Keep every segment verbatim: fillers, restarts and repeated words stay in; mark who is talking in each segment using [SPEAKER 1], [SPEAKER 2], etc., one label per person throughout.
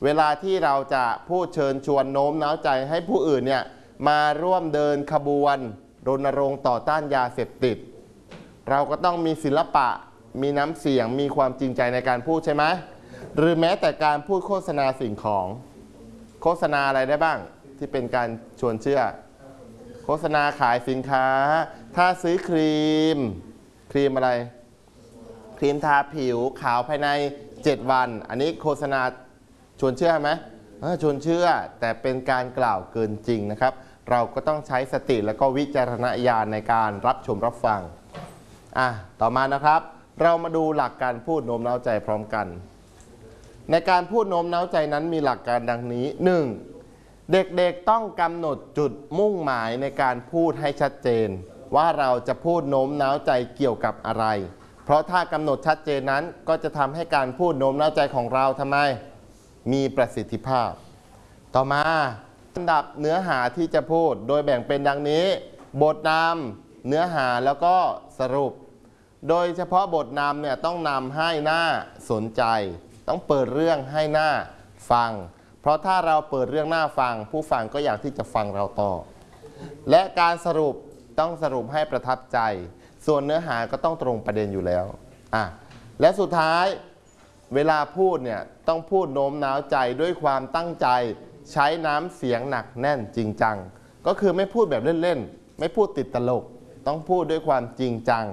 [SPEAKER 1] เวลาที่เราจะพูดเชิญชวนโน้มน้าวใจให้ผู้อื่นเนี่ยมาร่วมเดินขบวนรณรงค์ต่อต้านยาเสพติดเราก็ต้องมีศิลปะมีน้ำเสียงมีความจริงใจในการพูดใช่ไหมหรือแม้แต่การพูดโฆษณาสิ่งของโฆษณาอะไรได้บ้างที่เป็นการชวนเชื่อโฆษณาขายสินค้าถ้าซื้อครีมครีมอะไรครีมทาผิวขาวภายในเจ็ดวันอันนี้โฆษณาชวนเชื่อไหมชวนเชื่อแต่เป็นการกล่าวเกินจริงนะครับเราก็ต้องใช้สติและก็วิจารณญาณในการรับชมรับฟังอ่ะต่อมานะครับเรามาดูหลักการพูดโน้มน้าวใจพร้อมกันในการพูดโน้มน้าวใจนั้นมีหลักการดังนี้ หนึ่ง เด็กๆต้องกำหนดจุดมุ่งหมายในการพูดให้ชัดเจนว่าเราจะพูดโน้มน้าวใจเกี่ยวกับอะไรเพราะถ้ากำหนดชัดเจนนั้นก็จะทำให้การพูดโน้มน้าวใจของเราทำไมมีประสิทธิภาพต่อมาลำดับเนื้อหาที่จะพูดโดยแบ่งเป็นดังนี้บทนำเนื้อหาแล้วก็สรุปโดยเฉพาะบทนำเนี่ยต้องนำให้หน้าสนใจต้องเปิดเรื่องให้หน้าฟังเพราะถ้าเราเปิดเรื่องหน้าฟังผู้ฟังก็อยากที่จะฟังเราต่อและการสรุปต้องสรุปให้ประทับใจส่วนเนื้อหาก็ต้องตรงประเด็นอยู่แล้วอ่ะและสุดท้ายเวลาพูดเนี่ยต้องพูดโน้มน้าวใจด้วยความตั้งใจใช้น้ำเสียงหนักแน่นจริงจังก็คือไม่พูดแบบเล่นๆไม่พูดติดตลกต้องพูดด้วยความจริงจัง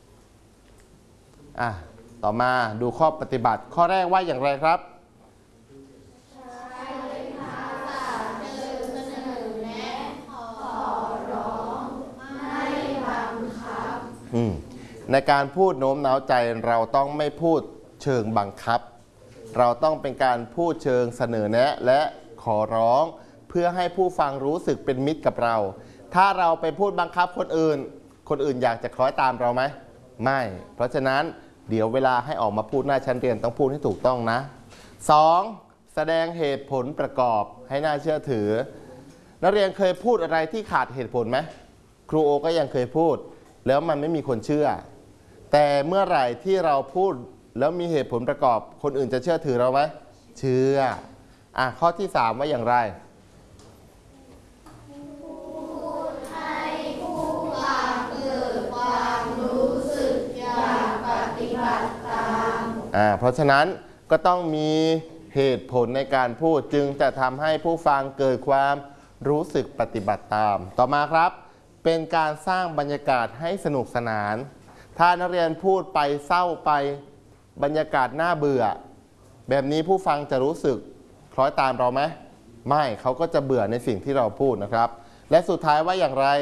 [SPEAKER 1] อ่ะต่อมาดูข้อปฏิบัติข้อแรกว่าอย่างไรครับใช้ภาษาเชิงเสนอแนะขอร้องไม่บังคับในการพูดโน้มน้าวใจเราต้องไม่พูดเชิงบังคับเราต้องเป็นการพูดเชิงเสนอแนะและขอร้องเพื่อให้ผู้ฟังรู้สึกเป็นมิตรกับเราถ้าเราไปพูดบังคับคนอื่นคนอื่นอยากจะคล้อยตามเราไหมไม่เพราะฉะนั้นเดี๋ยวเวลาให้ออกมาพูดหน้าชั้นเรียนต้องพูดให้ถูกต้องนะ สอง แสดงเหตุผลประกอบให้น่าเชื่อถือนักเรียนเคยพูดอะไรที่ขาดเหตุผลไหมครูโอก็ยังเคยพูดแล้วมันไม่มีคนเชื่อแต่เมื่อไหร่ที่เราพูดแล้วมีเหตุผลประกอบคนอื่นจะเชื่อถือเราไหมเชื่ออ่ะข้อที่สามว่าอย่างไรพูดให้ผู้ฟังเกิดความรู้สึกอยากปฏิบัติตามอ่าเพราะฉะนั้นก็ต้องมีเหตุผลในการพูดจึงจะทำให้ผู้ฟังเกิดความรู้สึกปฏิบัติตามต่อมาครับเป็นการสร้างบรรยากาศให้สนุกสนานถ้านักเรียนพูดไปเศร้าไปบรรยากาศน่าเบื่อแบบนี้ผู้ฟังจะรู้สึกคล้อยตามเราไหมไม่เขาก็จะเบื่อในสิ่งที่เราพูดนะครับและสุดท้ายว่าอย่างไร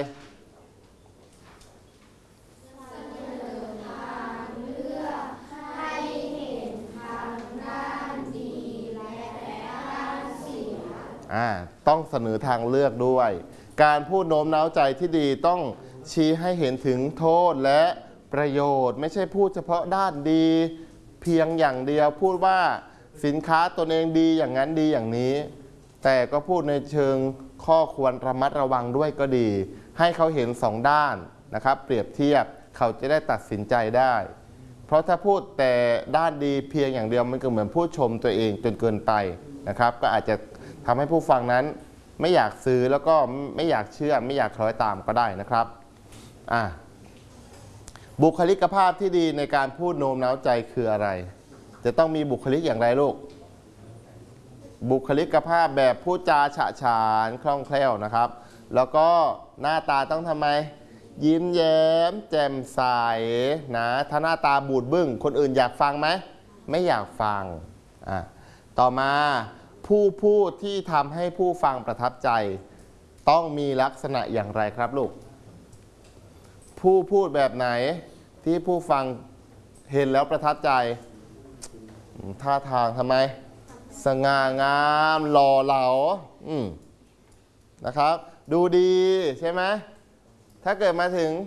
[SPEAKER 1] อ่าต้องเสนอทางเลือกด้วยการพูดโน้มน้าวใจที่ดีต้องชี้ให้เห็นถึงโทษและประโยชน์ไม่ใช่พูดเฉพาะด้านดีเพียงอย่างเดียวพูดว่าสินค้าตนเองดีอย่างนั้นดีอย่างนี้แต่ก็พูดในเชิงข้อควรระมัดระวังด้วยก็ดีให้เขาเห็นสองด้านนะครับเปรียบเทียบเขาจะได้ตัดสินใจได้เพราะถ้าพูดแต่ด้านดีเพียงอย่างเดียวมันก็เหมือนพูดชมตัวเองจนเกินไปนะครับก็อาจจะทำให้ผู้ฟังนั้นไม่อยากซื้อแล้วก็ไม่อยากเชื่อไม่อยากคล้อยตามก็ได้นะครับอ่ะบุคลิกภาพที่ดีในการพูดโน้มน้าวใจคืออะไรจะต้องมีบุคลิกอย่างไรลูกบุคลิกภาพแบบพูดจาฉะฉานคล่องแคล่วนะครับแล้วก็หน้าตาต้องทำไมยิ้มแย้มแจ่มใสนะถ้าหน้าตาบูดบึ้งคนอื่นอยากฟังไหมไม่อยากฟังอ่ะต่อมาผู้พูดที่ทำให้ผู้ฟังประทับใจต้องมีลักษณะอย่างไรครับลูกผู้พูดแบบไหนที่ผู้ฟังเห็นแล้วประทับใจท่าทางทำไมสง่างามหล่อเหลาอืมนะครับดูดีใช่ไหมถ้าเกิดมาถึง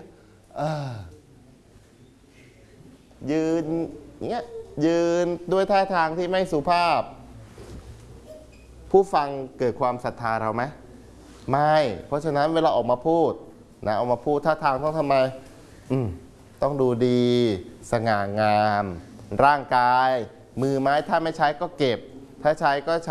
[SPEAKER 1] ยืนเงี้ยยืนด้วยท่าทางที่ไม่สุภาพผู้ฟังเกิดความศรัทธาเราไหมไม่เพราะฉะนั้นเวลาออกมาพูดนะออกมาพูดท่าทางต้องทำไมอืมต้องดูดีสง่างามร่างกายมือไม้ถ้าไม่ใช้ก็เก็บถ้าใช้ก็ใช้